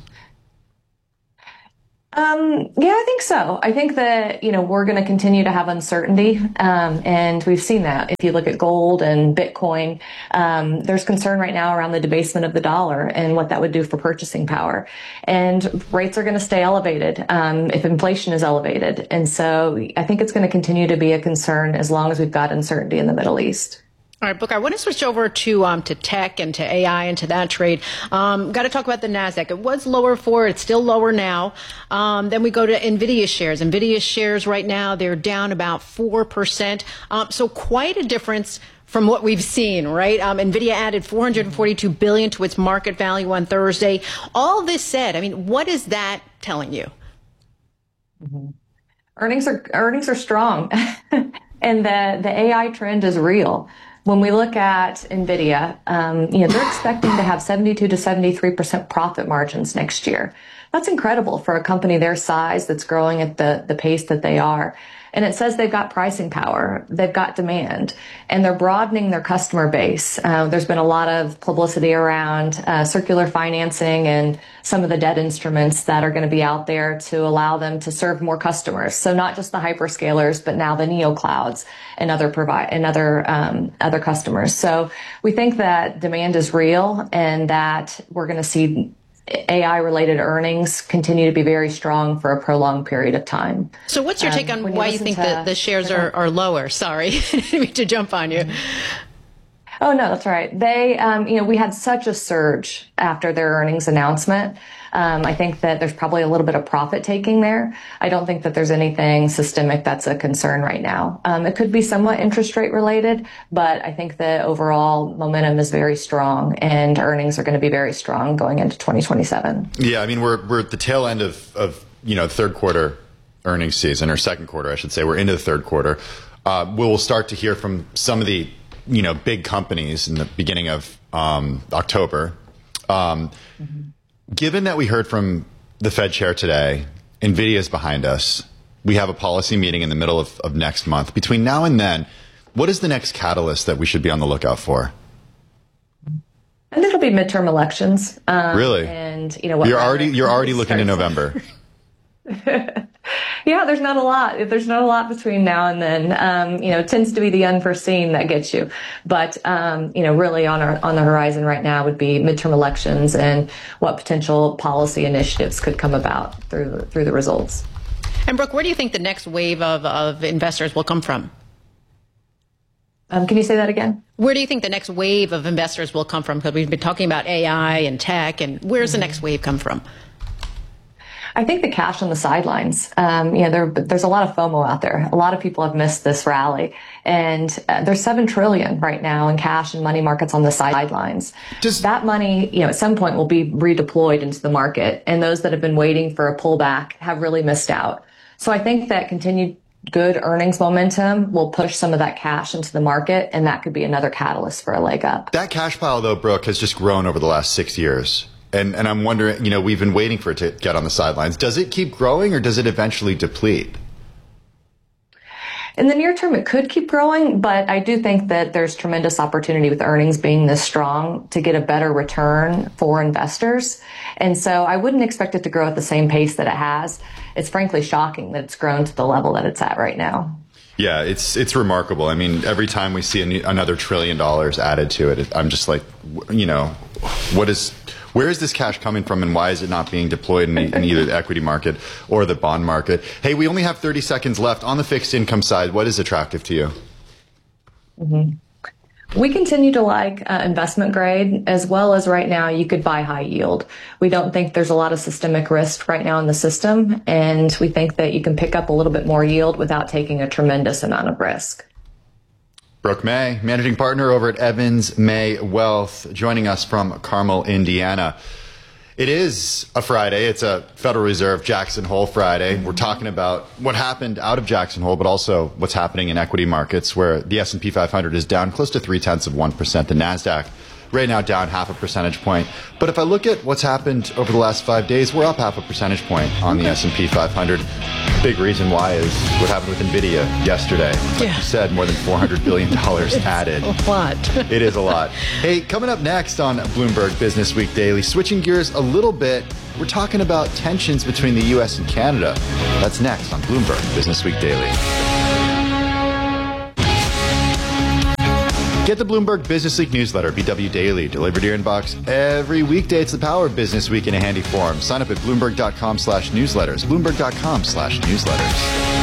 Yeah, I think so. I think that, we're going to continue to have uncertainty. And we've seen that. If you look at gold and Bitcoin, there's concern right now around the debasement of the dollar and what that would do for purchasing power. And rates are going to stay elevated, if inflation is elevated. And so I think it's going to continue to be a concern as long as we've got uncertainty in the Middle East. All right, Booker, I want to switch over to tech and to AI and to that trade. Got to talk about the NASDAQ. It was lower before. It's still lower now. Then we go to NVIDIA shares. NVIDIA shares right now, they're down about 4%. So quite a difference from what we've seen, right? NVIDIA added $442 billion to its market value on Thursday. All this said, what is that telling you? Mm-hmm. Earnings are strong, and the AI trend is real. When we look at NVIDIA, they're expecting to have 72 to 73% profit margins next year. That's incredible for a company their size that's growing at the pace that they are. And it says they've got pricing power, they've got demand, and they're broadening their customer base. There's been a lot of publicity around circular financing and some of the debt instruments that are going to be out there to allow them to serve more customers. So not just the hyperscalers, but now the neoclouds and other customers. So we think that demand is real and that we're going to see AI-related earnings continue to be very strong for a prolonged period of time. So what's your take on why you think that the shares are lower? Sorry, I didn't mean to jump on you. Oh, no, that's all right. They, we had such a surge after their earnings announcement. I think that there's probably a little bit of profit taking there. I don't think that there's anything systemic that's a concern right now. It could be somewhat interest rate related, but I think the overall momentum is very strong and earnings are going to be very strong going into 2027. Yeah, we're at the tail end of third quarter earnings season, or second quarter, I should say. We're into the third quarter. We'll start to hear from some of the big companies in the beginning of October. Given that we heard from the Fed chair today, NVIDIA is behind us. We have a policy meeting in the middle of next month. Between now and then, what is the next catalyst that we should be on the lookout for? I think it'll be midterm elections. Really? And you're already looking to November. Yeah, there's not a lot. There's not a lot between now and then. It tends to be the unforeseen that gets you. But, really on the horizon right now would be midterm elections and what potential policy initiatives could come about through the results. And Brooke, where do you think the next wave of investors will come from? Can you say that again? Where do you think the next wave of investors will come from? Because we've been talking about AI and tech, and where's the next wave come from? I think the cash on the sidelines. There's a lot of FOMO out there. A lot of people have missed this rally, and there's $7 trillion right now in cash and money markets on the sidelines. That money, at some point will be redeployed into the market, and those that have been waiting for a pullback have really missed out. So I think that continued good earnings momentum will push some of that cash into the market, and that could be another catalyst for a leg up. That cash pile, though, Brooke, has just grown over the last 6 years. And I'm wondering, we've been waiting for it to get on the sidelines. Does it keep growing or does it eventually deplete? In the near term, it could keep growing, but I do think that there's tremendous opportunity with earnings being this strong to get a better return for investors. And so I wouldn't expect it to grow at the same pace that it has. It's frankly shocking that it's grown to the level that it's at right now. Yeah, it's remarkable. Every time we see another $1 trillion added to it, I'm just like, where is this cash coming from, and why is it not being deployed in either the equity market or the bond market? Hey, we only have 30 seconds left. On the fixed income side, what is attractive to you? Mm-hmm. We continue to like investment grade, as well as right now you could buy high yield. We don't think there's a lot of systemic risk right now in the system, and we think that you can pick up a little bit more yield without taking a tremendous amount of risk. Brooke May, managing partner over at Evans May Wealth, joining us from Carmel, Indiana. It is a Friday. It's a Federal Reserve Jackson Hole Friday. We're talking about what happened out of Jackson Hole, but also what's happening in equity markets, where the S&P 500 is down close to 0.3%. The NASDAQ right now down 0.5 percentage point. But if I look at what's happened over the last 5 days, we're up 0.5 percentage point on the S&P 500. Big reason why is what happened with NVIDIA yesterday. Like you said, more than $400 billion added. A lot. It is a lot. Hey, coming up next on Bloomberg Business Week Daily, switching gears a little bit, we're talking about tensions between the U.S. and Canada. That's next on Bloomberg Business Week Daily. Get the Bloomberg Business Week newsletter, BW Daily, delivered to your inbox every weekday. It's the power of Business Week in a handy form. Sign up at Bloomberg.com/newsletters. Bloomberg.com/newsletters.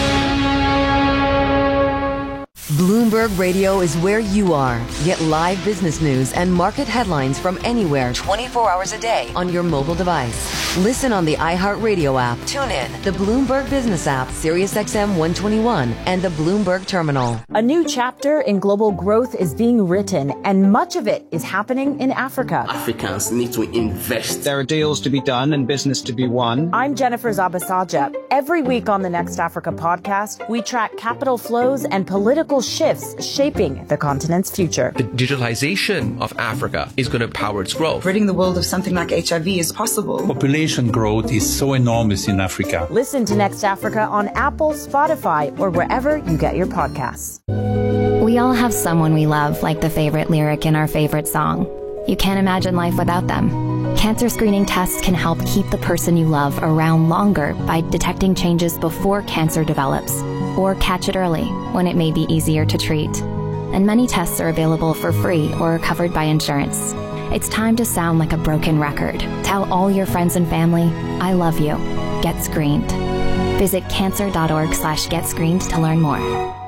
Bloomberg Radio is where you are. Get live business news and market headlines from anywhere 24 hours a day on your mobile device. Listen on the iHeartRadio app, TuneIn, the Bloomberg Business app, SiriusXM 121, and the Bloomberg Terminal. A new chapter in global growth is being written, and much of it is happening in Africa. Africans need to invest. There are deals to be done and business to be won. I'm Jennifer Zabasaja. Every week on the Next Africa podcast, we track capital flows and political shifts shaping the continent's future. The digitalization of Africa is going to power its growth. Ridding the world of something like HIV is possible. Population growth is so enormous in Africa. Listen to Next Africa on Apple, Spotify, or wherever you get your podcasts. We all have someone we love, like the favorite lyric in our favorite song. You can't imagine life without them. Cancer screening tests can help keep the person you love around longer by detecting changes before cancer develops, or catch it early when it may be easier to treat. And many tests are available for free or covered by insurance. It's time to sound like a broken record. Tell all your friends and family, I love you. Get screened. Visit cancer.org/getscreened to learn more.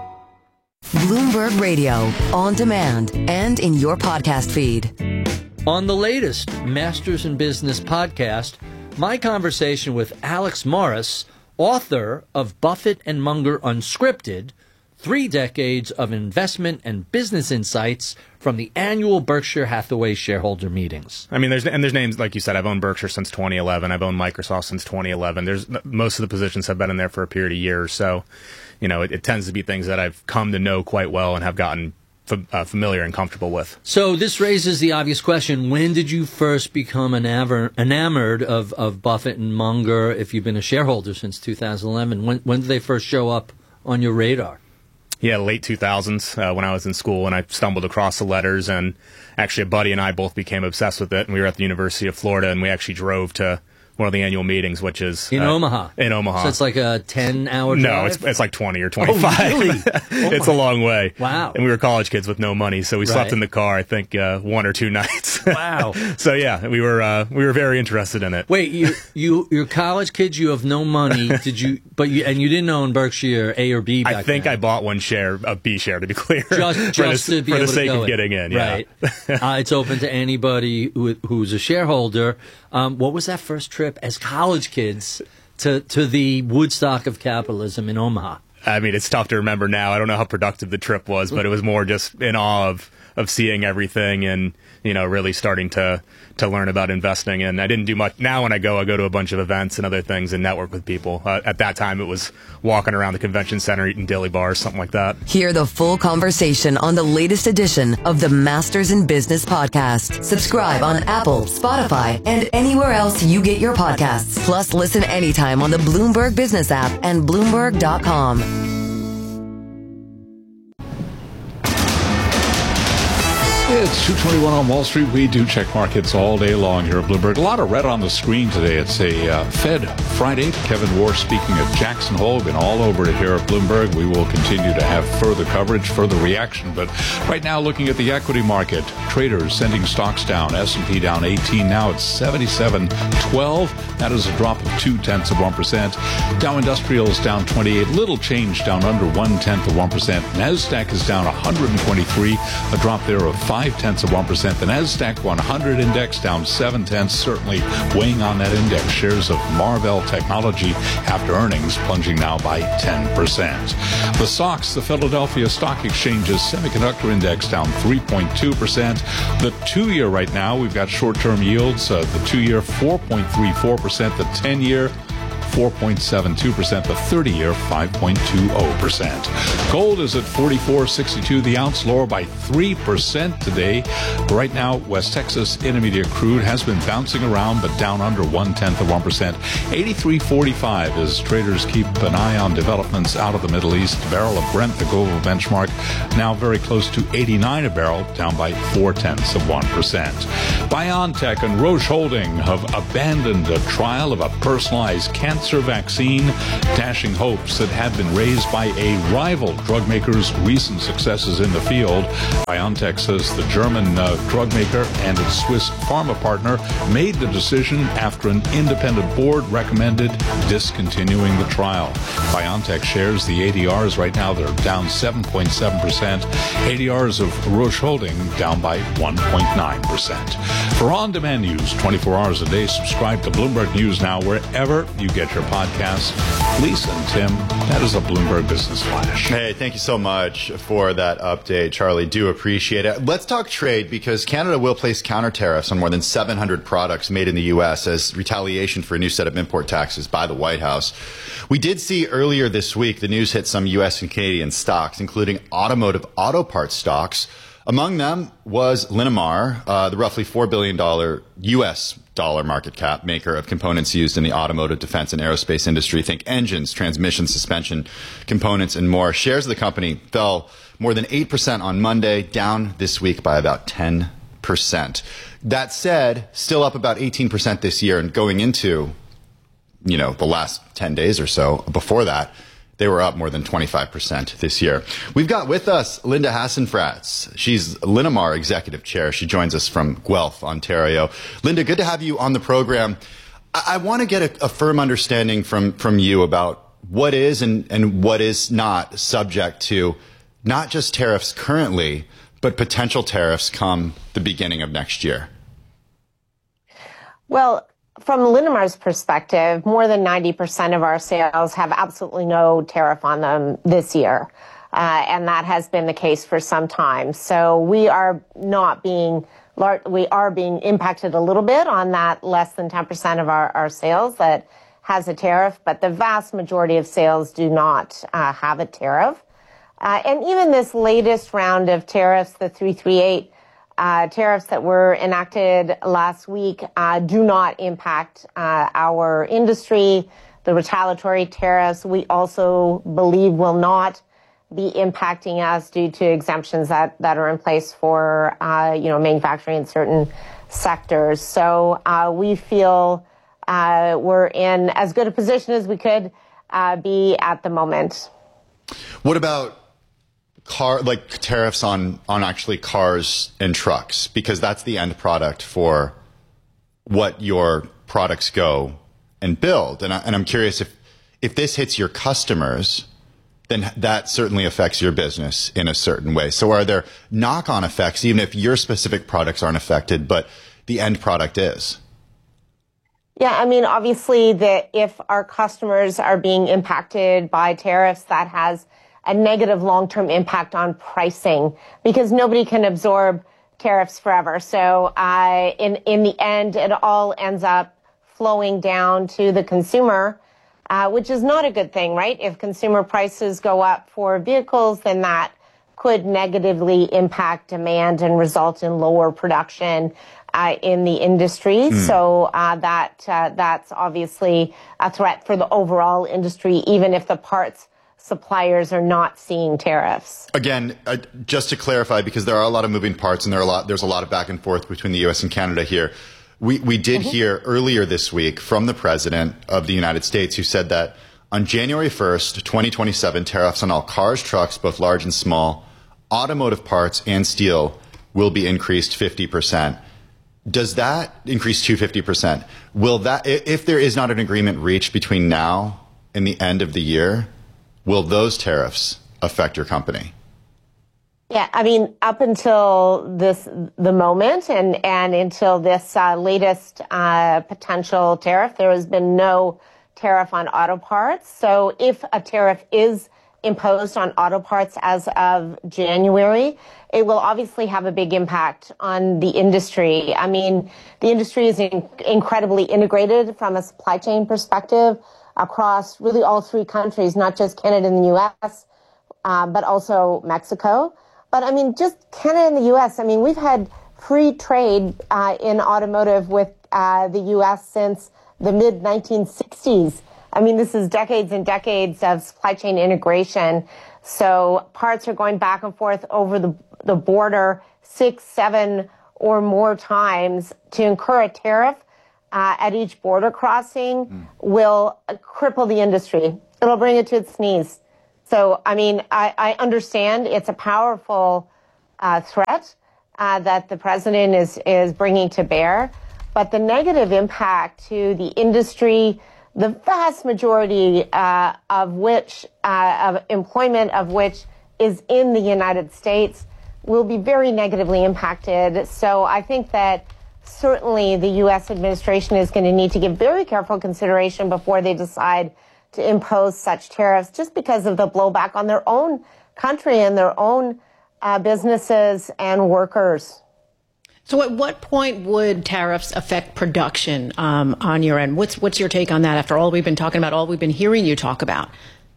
Bloomberg Radio, on demand and in your podcast feed. On the latest Masters in Business podcast, my conversation with Alex Morris, author of Buffett and Munger Unscripted, 3 decades of investment and business insights from the annual Berkshire Hathaway shareholder meetings. I mean, there's names, like you said, I've owned Berkshire since 2011. I've owned Microsoft since 2011. Most of the positions have been in there for a period of years. So, you know, it tends to be things that I've come to know quite well and have gotten familiar and comfortable with. So this raises the obvious question: when did you first become enamored of Buffett and Munger? If you've been a shareholder since 2011, when did they first show up on your radar? Yeah, late 2000s when I was in school, and I stumbled across the letters, and actually a buddy and I both became obsessed with it, and we were at the University of Florida, and we actually drove to one of the annual meetings, which is in Omaha. In Omaha. So it's like a 10-hour drive? No, it's like 20 or 25. Oh, really? It's a long way. Wow. And we were college kids with no money, so we slept in the car, I think, 1 or 2 nights. Wow. So yeah, we were very interested in it. Wait, you're college kids, you have no money. Did you? But you didn't own Berkshire A or B back then. I think I bought one share, a B share, to be clear. Just to be for able the sake to go of getting in. Yeah. Right. It's open to anybody who's a shareholder. What was that first trip as college kids to the Woodstock of capitalism in Omaha? I mean, it's tough to remember now. I don't know how productive the trip was, but it was more just in awe of seeing everything and, you know, really starting to learn about investing. And I didn't do much. Now when I go to a bunch of events and other things and network with people. At that time, it was walking around the convention center, eating dilly bars, something like that. Hear the full conversation on the latest edition of the Masters in Business podcast. Subscribe on Apple, Spotify, and anywhere else you get your podcasts. Plus, listen anytime on the Bloomberg Business app and Bloomberg.com. It's 2:21 on Wall Street. We do check markets all day long here at Bloomberg. A lot of red on the screen today. It's a Fed Friday. Kevin Warsh speaking at Jackson Hole. Been all over it here at Bloomberg. We will continue to have further coverage, further reaction. But right now, looking at the equity market, traders sending stocks down. S&P down 18. Now it's 77.12. That is a drop of 0.2%. Dow Industrials down 28. Little change, down under 0.1%. NASDAQ is down 123. A drop there of 5%. 0.5%. The NASDAQ 100 index down 0.7, certainly weighing on that index. Shares of Marvell Technology after earnings plunging now by 10%. The SOX, the Philadelphia Stock Exchange's semiconductor index down 3.2%. The 2-year right now, we've got short-term yields. The 2-year 4.34%, the 10-year 4.72%, the 30-year 5.20%. Gold is at $44.62 the ounce, lower by 3% today. Right now, West Texas Intermediate crude has been bouncing around, but down under 0.1%. 83.45 as traders keep an eye on developments out of the Middle East. A barrel of Brent, the global benchmark, now very close to 89 a barrel, down by 0.4%. BioNTech and Roche Holding have abandoned a trial of a personalized cancer vaccine, dashing hopes that had been raised by a rival drug maker's recent successes in the field. BioNTech says the German drug maker and its Swiss pharma partner made the decision after an independent board recommended discontinuing the trial. BioNTech shares, the ADRs right now, they're down 7.7%. ADRs of Roche Holding down by 1.9%. For on-demand news 24 hours a day, subscribe to Bloomberg News Now wherever you get your podcasts. Lisa and Tim, that is a Bloomberg Business Flash. Hey, thank you so much for that update, Charlie. Do appreciate it. Let's talk trade, because Canada will place counter tariffs on more than 700 products made in the U.S. as retaliation for a new set of import taxes by the White House. We did see earlier this week the news hit some U.S. and Canadian stocks, including automotive auto parts stocks. Among them was Linamar, the roughly $4 billion U.S. dollar market cap maker of components used in the automotive, defense, and aerospace industry. Think engines, transmission, suspension, components, and more. Shares of the company fell more than 8% on Monday, down this week by about 10%. That said, still up about 18% this year, and going into, the last 10 days or so before that, they were up more than 25% this year. We've got with us Linda Hasenfratz. She's Linamar Executive Chair. She joins us from Guelph, Ontario. Linda, good to have you on the program. I want to get a firm understanding from you about what is and what is not subject to not just tariffs currently, but potential tariffs come the beginning of next year. Well, from Linamar's perspective, more than 90% of our sales have absolutely no tariff on them this year. And that has been the case for some time. So we are being impacted a little bit on that less than 10% of our sales that has a tariff, but the vast majority of sales do not have a tariff. And even this latest round of tariffs, the 338 tariffs that were enacted last week do not impact our industry. The retaliatory tariffs, we also believe, will not be impacting us due to exemptions that are in place for manufacturing in certain sectors. So we feel we're in as good a position as we could be at the moment. What about tariffs on actually cars and trucks, because that's the end product for what your products go and build. And I'm curious if this hits your customers, then that certainly affects your business in a certain way. So are there knock-on effects, even if your specific products aren't affected, but the end product is? Yeah, I mean, obviously, if our customers are being impacted by tariffs, that has a negative long-term impact on pricing, because nobody can absorb tariffs forever. So in the end, it all ends up flowing down to the consumer, which is not a good thing, right? If consumer prices go up for vehicles, then that could negatively impact demand and result in lower production in the industry. So that's obviously a threat for the overall industry, even if the parts suppliers are not seeing tariffs. Again, just to clarify, because there are a lot of moving parts and there's a lot of back and forth between the U.S. and Canada here. We did hear earlier this week from the President of the United States, who said that on January 1st, 2027, tariffs on all cars, trucks, both large and small, automotive parts and steel will be increased 50%. Does that increase to 50%? Will that, if there is not an agreement reached between now and the end of the year, will those tariffs affect your company? Yeah, I mean, up until the moment and until this latest potential tariff, there has been no tariff on auto parts. So if a tariff is imposed on auto parts as of January, it will obviously have a big impact on the industry. I mean, the industry is incredibly integrated from a supply chain perspective across really all three countries, not just Canada and the U.S., but also Mexico. But I mean, just Canada and the U.S., I mean, we've had free trade in automotive with the U.S. since the mid-1960s. I mean, this is decades and decades of supply chain integration. So parts are going back and forth over the border 6, 7 or more times. To incur a tariff at each border crossing will cripple the industry. It'll bring it to its knees. So, I mean, I understand it's a powerful threat that the president is bringing to bear, but the negative impact to the industry, the vast majority of which, of employment of which is in the United States, will be very negatively impacted. So I think that certainly the U.S. administration is going to need to give very careful consideration before they decide to impose such tariffs, just because of the blowback on their own country and their own businesses and workers. So at what point would tariffs affect production on your end? What's your take on that after all we've been talking about, all we've been hearing you talk about?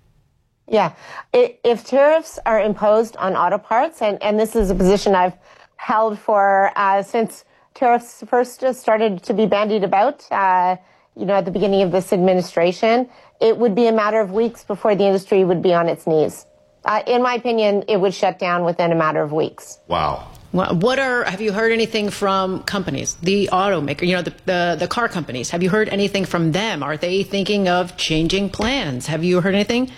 Yeah, if tariffs are imposed on auto parts, and this is a position I've held for since tariffs first started to be bandied about, at the beginning of this administration, it would be a matter of weeks before the industry would be on its knees. In my opinion, it would shut down within a matter of weeks. Wow. Have you heard anything from companies, the automaker, the car companies? Have you heard anything from them? Are they thinking of changing plans? Have you heard anything?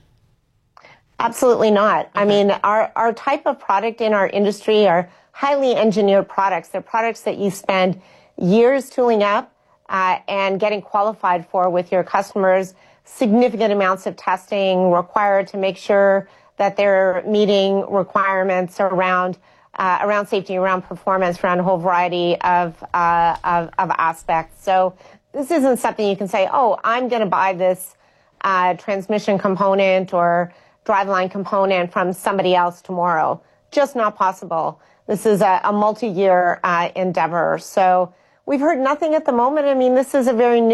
Absolutely not. Okay. I mean, our type of product in our industry are highly engineered products. They're products that you spend years tooling up and getting qualified for with your customers. Significant amounts of testing required to make sure that they're meeting requirements around safety, around performance, around a whole variety of aspects. So this isn't something you can say, oh, I'm going to buy this transmission component or driveline component from somebody else tomorrow. Just not possible. This is a multi-year endeavor. So we've heard nothing at the moment. I mean, this is a very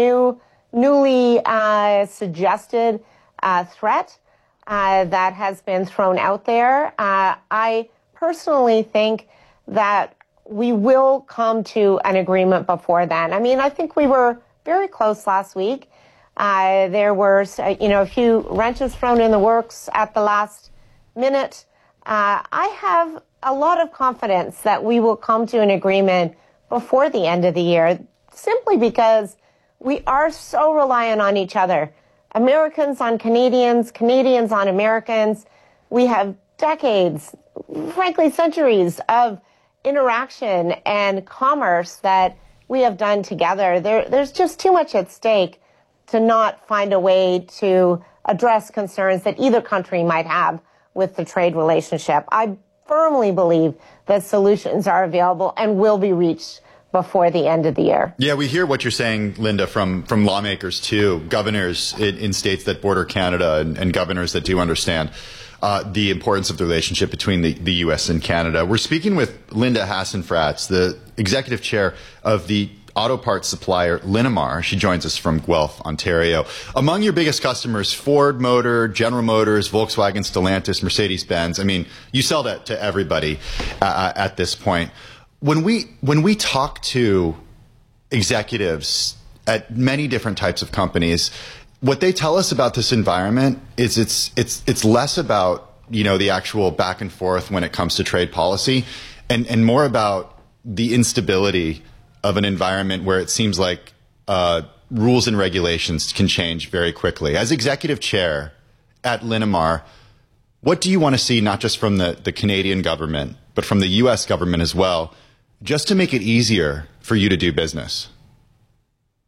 newly suggested threat that has been thrown out there. I personally think that we will come to an agreement before then. I mean, I think we were very close last week. There were, a few wrenches thrown in the works at the last minute. I have a lot of confidence that we will come to an agreement before the end of the year, simply because we are so reliant on each other. Americans on Canadians, Canadians on Americans. We have decades, frankly, centuries of interaction and commerce that we have done together. There's just too much at stake to not find a way to address concerns that either country might have with the trade relationship. I firmly believe that solutions are available and will be reached before the end of the year. Yeah, we hear what you're saying, Linda, from lawmakers too, governors in states that border Canada and governors that do understand the importance of the relationship between the U.S. and Canada. We're speaking with Linda Hasenfratz, the executive chair of the auto parts supplier Linamar. She joins us from Guelph, Ontario. Among your biggest customers, Ford Motor, General Motors, Volkswagen, Stellantis, Mercedes-Benz. I mean, you sell that to everybody at this point. When we talk to executives at many different types of companies, what they tell us about this environment is it's less about, the actual back and forth when it comes to trade policy and more about the instability of an environment where it seems like rules and regulations can change very quickly. As executive chair at Linamar, what do you want to see, not just from the Canadian government, but from the U.S. government as well, just to make it easier for you to do business?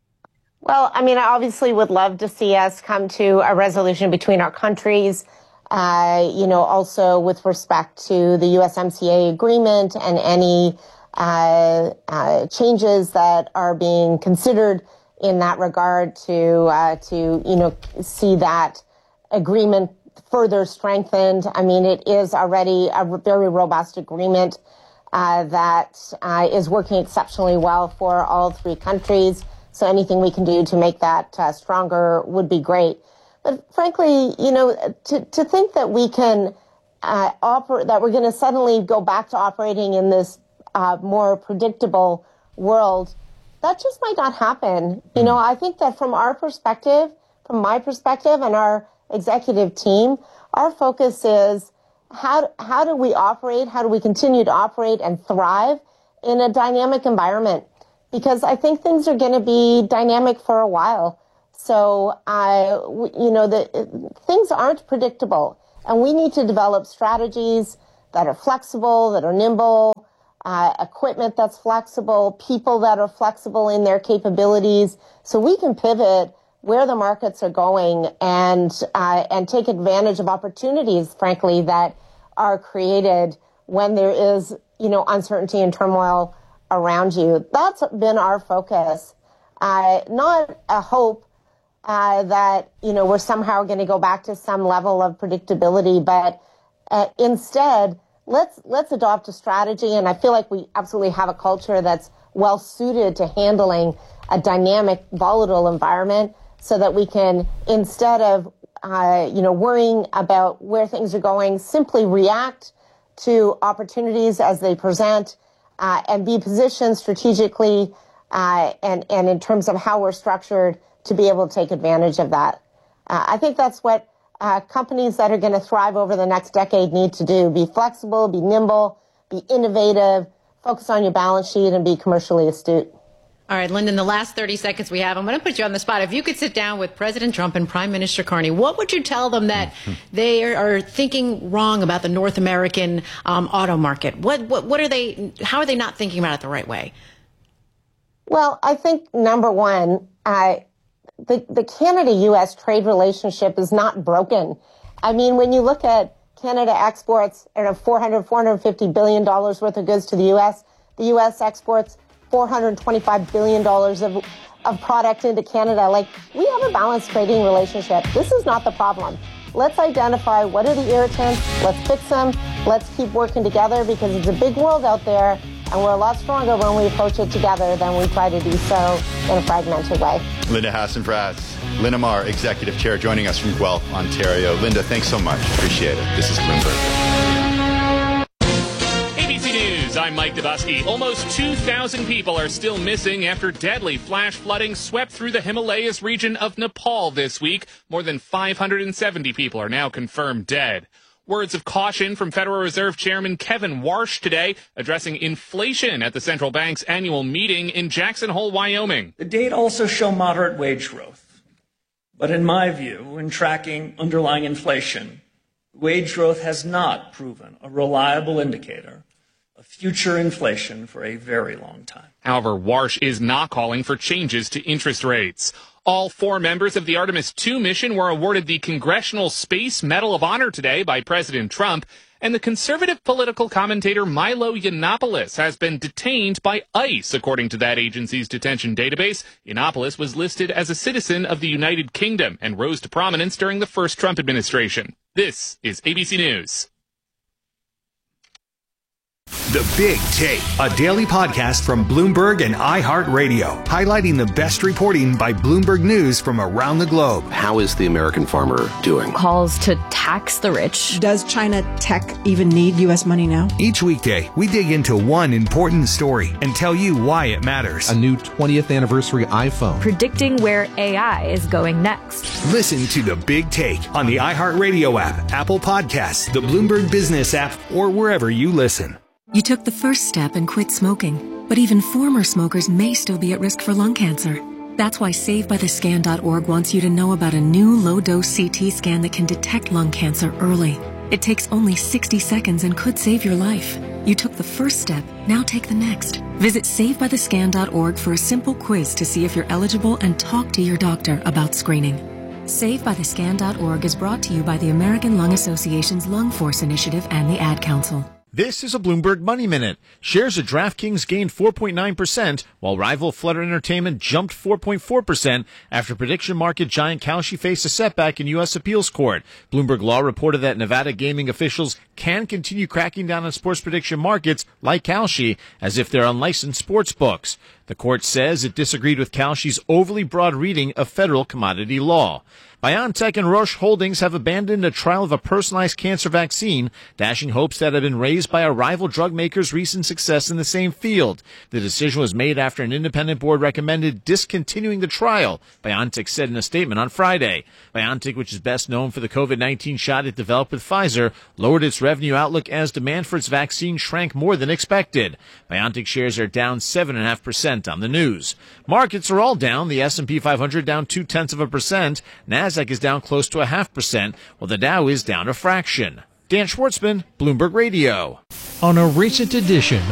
Well, I mean, I obviously would love to see us come to a resolution between our countries. also with respect to the USMCA agreement and any changes that are being considered in that regard to see that agreement further strengthened. I mean, it is already a very robust agreement that is working exceptionally well for all three countries. So anything we can do to make that stronger would be great. But frankly, to think that we can that we're going to suddenly go back to operating in this more predictable world, that just might not happen. I think that from our perspective, from my perspective and our executive team, our focus is how do we operate? How do we continue to operate and thrive in a dynamic environment? Because I think things are going to be dynamic for a while. So, things aren't predictable, and we need to develop strategies that are flexible, that are nimble, equipment that's flexible, people that are flexible in their capabilities, so we can pivot where the markets are going and take advantage of opportunities, frankly, that are created when there is, uncertainty and turmoil around you. That's been our focus, not a hope that, we're somehow going to go back to some level of predictability, but instead, let's adopt a strategy. And I feel like we absolutely have a culture that's well suited to handling a dynamic, volatile environment so that we can, instead of, worrying about where things are going, simply react to opportunities as they present and be positioned strategically and in terms of how we're structured to be able to take advantage of that. I think that's what companies that are going to thrive over the next decade need to do. Be flexible, be nimble, be innovative, focus on your balance sheet, and be commercially astute. All right, Lyndon, the last 30 seconds we have, I'm going to put you on the spot. If you could sit down with President Trump and Prime Minister Carney, what would you tell them that they are thinking wrong about the North American auto market? What are they, how are they not thinking about it the right way? Well, I think, number one, the Canada-U.S. trade relationship is not broken. I mean, when you look at Canada exports $450 billion worth of goods to the U.S., the U.S. exports $425 billion of product into Canada. Like, we have a balanced trading relationship. This is not the problem. Let's identify what are the irritants. Let's fix them. Let's keep working together because it's a big world out there, and we're a lot stronger when we approach it together than we try to do so in a fragmented way. Linda Hasenfratz, Linamar Executive Chair, joining us from Guelph, Ontario. Linda, thanks so much. Appreciate it. This is Bloomberg. ABC News, I'm Mike Dubusky. Almost 2,000 people are still missing after deadly flash flooding swept through the Himalayas region of Nepal this week. More than 570 people are now confirmed dead. Words of caution from Federal Reserve Chairman Kevin Warsh today, addressing inflation at the central bank's annual meeting in Jackson Hole, Wyoming. The data also show moderate wage growth. But in my view, in tracking underlying inflation, wage growth has not proven a reliable indicator of future inflation for a very long time. However, Warsh is not calling for changes to interest rates. All 4 members of the Artemis II mission were awarded the Congressional Space Medal of Honor today by President Trump, and the conservative political commentator Milo Yiannopoulos has been detained by ICE. According to that agency's detention database, Yiannopoulos was listed as a citizen of the United Kingdom and rose to prominence during the first Trump administration. This is ABC News. The Big Take, a daily podcast from Bloomberg and iHeartRadio, highlighting the best reporting by Bloomberg News from around the globe. How is the American farmer doing? Calls to tax the rich. Does China tech even need U.S. money now? Each weekday, we dig into one important story and tell you why it matters. A new 20th anniversary iPhone. Predicting where AI is going next. Listen to The Big Take on the iHeartRadio app, Apple Podcasts, the Bloomberg Business app, or wherever you listen. You took the first step and quit smoking, but even former smokers may still be at risk for lung cancer. That's why SaveByTheScan.org wants you to know about a new low-dose CT scan that can detect lung cancer early. It takes only 60 seconds and could save your life. You took the first step, now take the next. Visit SaveByTheScan.org for a simple quiz to see if you're eligible and talk to your doctor about screening. SaveByTheScan.org is brought to you by the American Lung Association's Lung Force Initiative and the Ad Council. This is a Bloomberg Money Minute. Shares of DraftKings gained 4.9%, while rival Flutter Entertainment jumped 4.4% after prediction market giant Kalshi faced a setback in U.S. appeals court. Bloomberg Law reported that Nevada gaming officials can continue cracking down on sports prediction markets like Kalshi as if they're unlicensed sports books. The court says it disagreed with Kalshi's overly broad reading of federal commodity law. BioNTech and Roche Holdings have abandoned a trial of a personalized cancer vaccine, dashing hopes that had been raised by a rival drug maker's recent success in the same field. The decision was made after an independent board recommended discontinuing the trial, BioNTech said in a statement on Friday. BioNTech, which is best known for the COVID-19 shot it developed with Pfizer, lowered its revenue outlook as demand for its vaccine shrank more than expected. BioNTech shares are down 7.5% on the news. Markets are all down. The S&P 500 down 0.2%. Nasdaq is down close to 0.5%, while the Dow is down a fraction. Dan Schwartzman, Bloomberg Radio. On a recent edition